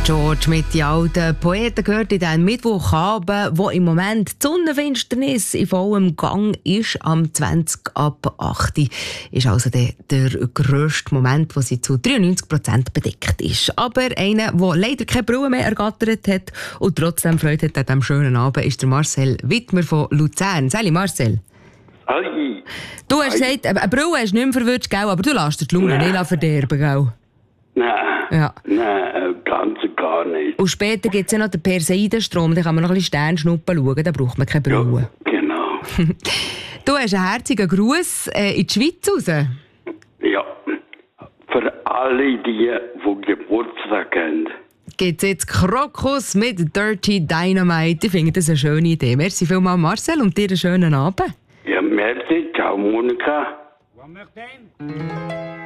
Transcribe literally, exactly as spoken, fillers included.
George mit den alten Poeten gehört in diesem Mittwochabend, wo im Moment die Sonnenfinsternis in vollem Gang ist, am zwanzig ab acht. Ist also der, der grösste Moment, wo sie zu dreiundneunzig Prozent bedeckt ist. Aber einer, der leider keine Brille mehr ergattert hat und trotzdem Freude hat an diesem schönen Abend, ist der Marcel Wittmer von Luzern. Salut Marcel. Hi. Du hast Hi. gesagt, eine Brille hast du nicht mehr verwirrt, gell? Aber du lässt dir die Laune Nein. nicht verderben, gell? Nein, Ja. nein, ganz und gar nicht. Und später gibt es ja noch den Perseidenstrom, da kann man noch ein bisschen Sternschnuppen schauen, da braucht man keine Brille. Ja, genau. Du hast einen herzigen Gruß äh, in die Schweiz raus. Ja, für alle die, die Geburtstag haben. Gibt es jetzt Krokus mit Dirty Dynamite? Ich finde das eine schöne Idee. Merci vielmals Marcel und dir einen schönen Abend. Ja, merci, ciao Monika.